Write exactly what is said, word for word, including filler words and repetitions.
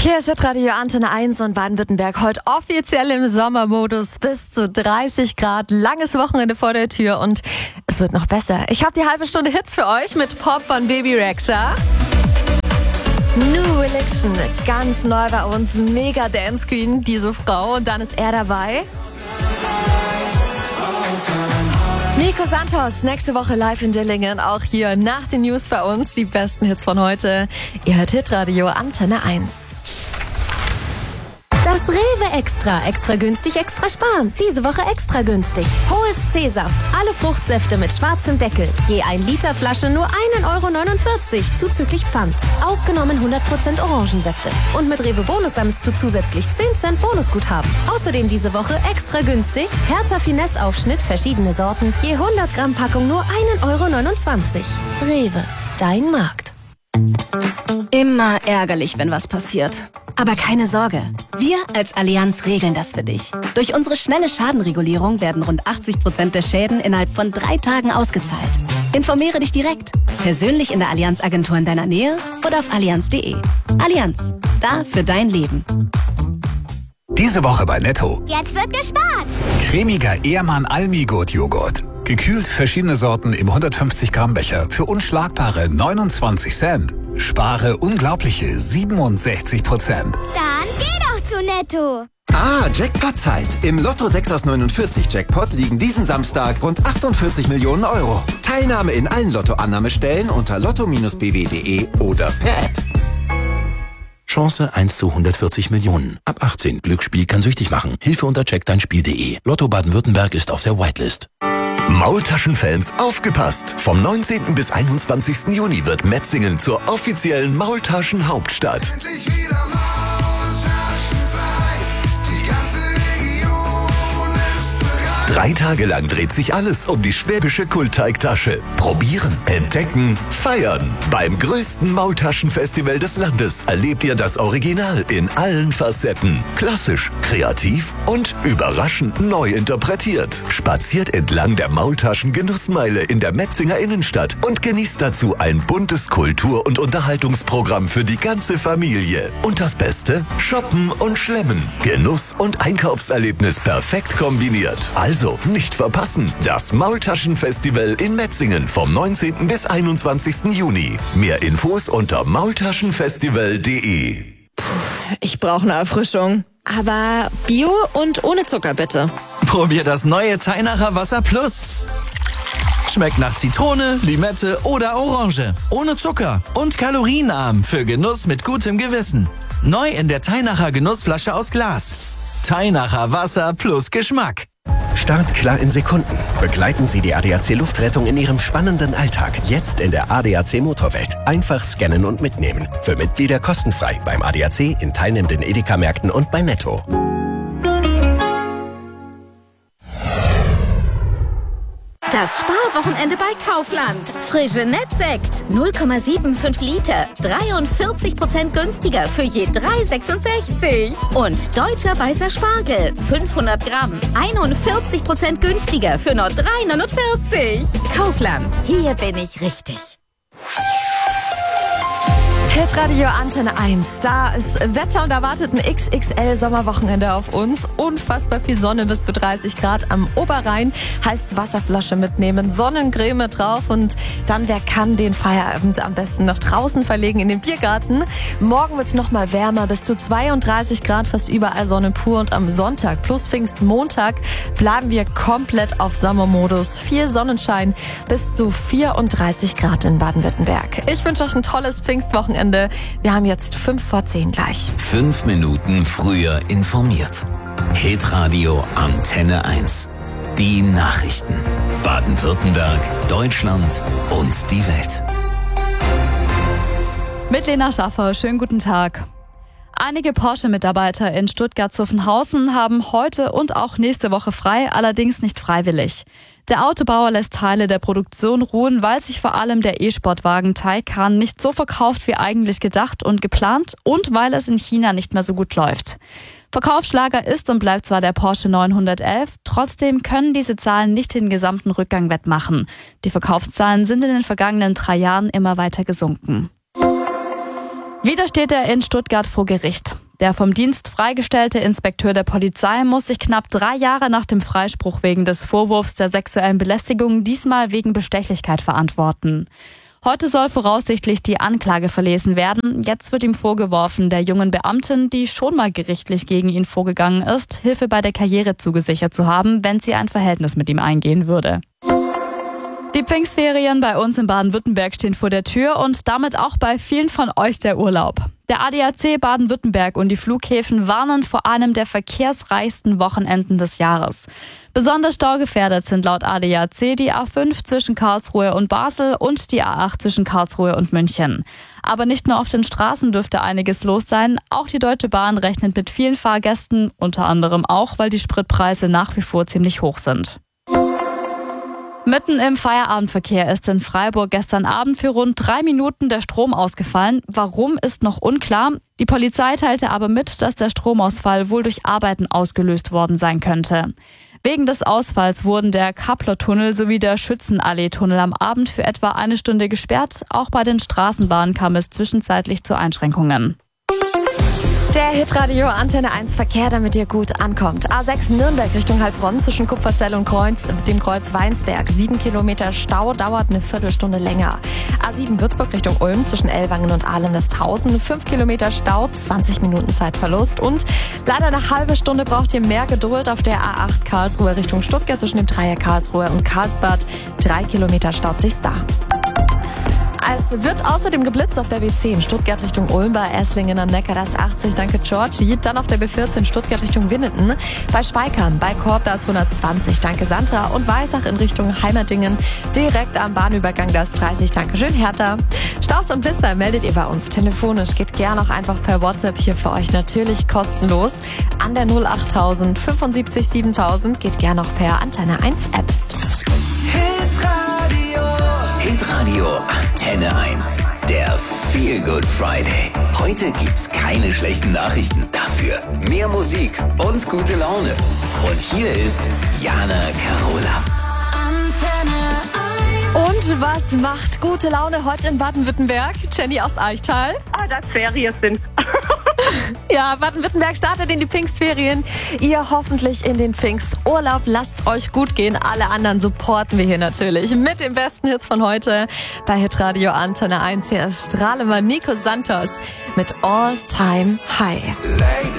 Hier ist Radio Antenne eins und Baden-Württemberg heute offiziell im Sommermodus. Bis zu dreißig Grad, langes Wochenende vor der Tür und es wird noch besser. Ich habe die halbe Stunde Hits für euch mit Pop von Baby Rexha. New Religion, ganz neu bei uns, mega Dance Queen, diese Frau. Und dann ist er dabei. Nico Santos, nächste Woche live in Dillingen, auch hier nach den News bei uns, die besten Hits von heute. Ihr hört Hitradio Antenne eins. Das Rewe Extra. Extra günstig, extra sparen. Diese Woche extra günstig. Hohes C-Saft. Alle Fruchtsäfte mit schwarzem Deckel. Je ein Liter Flasche nur ein Euro neunundvierzig zuzüglich Pfand. Ausgenommen hundert Prozent Orangensäfte. Und mit Rewe Bonus sammelst du zusätzlich zehn Cent Bonusguthaben. Außerdem diese Woche extra günstig. Hertha Finesse Aufschnitt, verschiedene Sorten. Je hundert Gramm Packung nur ein Euro neunundzwanzig. Rewe, dein Markt. Immer ärgerlich, wenn was passiert. Aber keine Sorge, wir als Allianz regeln das für dich. Durch unsere schnelle Schadenregulierung werden rund achtzig Prozent der Schäden innerhalb von drei Tagen ausgezahlt. Informiere dich direkt, persönlich in der Allianz-Agentur in deiner Nähe oder auf allianz punkt de. Allianz, da für dein Leben. Diese Woche bei Netto. Jetzt wird gespart. Cremiger Ehrmann Almi-Gut-Joghurt. Gekühlt verschiedene Sorten im hundertfünfzig Gramm Becher für unschlagbare neunundzwanzig Cent. Spare unglaubliche siebenundsechzig Prozent. Dann geh doch zu Netto. Ah, Jackpot-Zeit. Im Lotto sechs aus neunundvierzig Jackpot liegen diesen Samstag rund achtundvierzig Millionen Euro. Teilnahme in allen Lotto-Annahmestellen unter lotto Bindestrich b w punkt de oder per App. Chance eins zu hundertvierzig Millionen. Ab achtzehn. Glücksspiel kann süchtig machen. Hilfe unter check dein Spiel punkt de. Lotto Baden-Württemberg ist auf der Whitelist. Maultaschenfans, aufgepasst! Vom neunzehnten bis einundzwanzigsten Juni wird Metzingen zur offiziellen Maultaschen-Hauptstadt. Endlich wieder Maultaschenzeit. Die ganze Region ist bereit. Drei Tage lang dreht sich alles um die schwäbische Kultteigtasche. Probieren, entdecken, feiern. Beim größten Maultaschenfestival des Landes erlebt ihr das Original in allen Facetten. Klassisch, kreativ und überraschend neu interpretiert. Spaziert entlang der Maultaschen-Genussmeile in der Metzinger Innenstadt und genießt dazu ein buntes Kultur- und Unterhaltungsprogramm für die ganze Familie. Und das Beste? Shoppen und Schlemmen. Genuss und Einkaufserlebnis perfekt kombiniert. Also nicht verpassen. Das Maultaschenfestival in Metzingen vom neunzehnten bis einundzwanzigsten Juni. Mehr Infos unter maultaschenfestival punkt de. Ich brauche eine Erfrischung. Aber Bio und ohne Zucker bitte. Probier das neue Teinacher Wasser Plus. Schmeckt nach Zitrone, Limette oder Orange. Ohne Zucker und kalorienarm für Genuss mit gutem Gewissen. Neu in der Teinacher Genussflasche aus Glas. Teinacher Wasser plus Geschmack. Startklar in Sekunden. Begleiten Sie die A D A C Luftrettung in Ihrem spannenden Alltag. Jetzt in der A D A C Motorwelt. Einfach scannen und mitnehmen. Für Mitglieder kostenfrei beim A D A C, in teilnehmenden Edeka-Märkten und bei Netto. Das Sparwochenende bei Kaufland. Frische Nettsekt. null Komma fünfundsiebzig Liter. dreiundvierzig Prozent günstiger für je drei Euro sechsundsechzig. Und deutscher weißer Spargel. fünfhundert Gramm. einundvierzig Prozent günstiger für nur drei Euro neunundvierzig. Kaufland. Hier bin ich richtig. Hitradio Antenne eins. Da ist Wetter und da wartet ein X X L-Sommerwochenende auf uns. Unfassbar viel Sonne, bis zu dreißig Grad am Oberrhein. Heißt Wasserflasche mitnehmen, Sonnencreme drauf und dann, wer kann, den Feierabend am besten noch draußen verlegen in den Biergarten. Morgen wird's noch mal wärmer, bis zu zweiunddreißig Grad, fast überall Sonne pur. Und am Sonntag plus Pfingstmontag bleiben wir komplett auf Sommermodus. Viel Sonnenschein, bis zu vierunddreißig Grad in Baden-Württemberg. Ich wünsche euch ein tolles Pfingstwochenende. Wir haben jetzt fünf vor zehn gleich. Fünf Minuten früher informiert. Hitradio Antenne eins. Die Nachrichten. Baden-Württemberg, Deutschland und die Welt. Mit Lena Schaffer, schönen guten Tag. Einige Porsche-Mitarbeiter in Stuttgart-Zuffenhausen haben heute und auch nächste Woche frei, allerdings nicht freiwillig. Der Autobauer lässt Teile der Produktion ruhen, weil sich vor allem der E-Sportwagen Taycan nicht so verkauft wie eigentlich gedacht und geplant und weil es in China nicht mehr so gut läuft. Verkaufsschlager ist und bleibt zwar der Porsche neunhundertelf, trotzdem können diese Zahlen nicht den gesamten Rückgang wettmachen. Die Verkaufszahlen sind in den vergangenen drei Jahren immer weiter gesunken. Wieder steht er in Stuttgart vor Gericht. Der vom Dienst freigestellte Inspekteur der Polizei muss sich knapp drei Jahre nach dem Freispruch wegen des Vorwurfs der sexuellen Belästigung diesmal wegen Bestechlichkeit verantworten. Heute soll voraussichtlich die Anklage verlesen werden. Jetzt wird ihm vorgeworfen, der jungen Beamtin, die schon mal gerichtlich gegen ihn vorgegangen ist, Hilfe bei der Karriere zugesichert zu haben, wenn sie ein Verhältnis mit ihm eingehen würde. Die Pfingstferien bei uns in Baden-Württemberg stehen vor der Tür und damit auch bei vielen von euch der Urlaub. Der A D A C Baden-Württemberg und die Flughäfen warnen vor einem der verkehrsreichsten Wochenenden des Jahres. Besonders staugefährdet sind laut A D A C die A fünf zwischen Karlsruhe und Basel und die A acht zwischen Karlsruhe und München. Aber nicht nur auf den Straßen dürfte einiges los sein. Auch die Deutsche Bahn rechnet mit vielen Fahrgästen, unter anderem auch, weil die Spritpreise nach wie vor ziemlich hoch sind. Mitten im Feierabendverkehr ist in Freiburg gestern Abend für rund drei Minuten der Strom ausgefallen. Warum, ist noch unklar. Die Polizei teilte aber mit, dass der Stromausfall wohl durch Arbeiten ausgelöst worden sein könnte. Wegen des Ausfalls wurden der Kappler-Tunnel sowie der Schützenallee-Tunnel am Abend für etwa eine Stunde gesperrt. Auch bei den Straßenbahnen kam es zwischenzeitlich zu Einschränkungen. Der Hitradio Antenne eins Verkehr, damit ihr gut ankommt. A sechs Nürnberg Richtung Heilbronn zwischen Kupferzell und Kreuz, dem Kreuz Weinsberg. Sieben Kilometer Stau, dauert eine Viertelstunde länger. A sieben Würzburg Richtung Ulm zwischen Ellwangen und Ahlen-Westhausen. Fünf Kilometer Stau, zwanzig Minuten Zeitverlust. Und leider eine halbe Stunde braucht ihr mehr Geduld auf der A acht Karlsruhe Richtung Stuttgart zwischen dem Dreier Karlsruhe und Karlsbad. Drei Kilometer staut sich's da. Es wird außerdem geblitzt auf der B zehn Stuttgart Richtung Ulm bei Esslingen am Neckar, das achtzig, danke Georgie. Dann auf der B vierzehn Stuttgart Richtung Winnenden, bei Schweikam, bei Korb das hundertzwanzig, danke Sandra. Und Weissach in Richtung Heimatingen, direkt am Bahnübergang das dreißig, danke schön Hertha. Staus und Blitzer meldet ihr bei uns telefonisch, geht gern auch einfach per WhatsApp, hier für euch natürlich kostenlos an der null achttausend fünfundsiebzig siebentausend, geht gern auch per Antenne eins App. Hitradio Antenne eins, der Feel Good Friday. Heute gibt's keine schlechten Nachrichten, dafür mehr Musik und gute Laune. Und hier ist Jana Carola. Und was macht gute Laune heute in Baden-Württemberg? Jenny aus Eichtal. Ah, dass Ferien sind. Ja, Baden-Württemberg startet in die Pfingstferien. Ihr hoffentlich in den Pfingsturlaub. Lasst's euch gut gehen. Alle anderen supporten wir hier natürlich mit den besten Hits von heute bei Hitradio Antenne eins. Hier ist Strahlemann Nico Santos mit All Time High.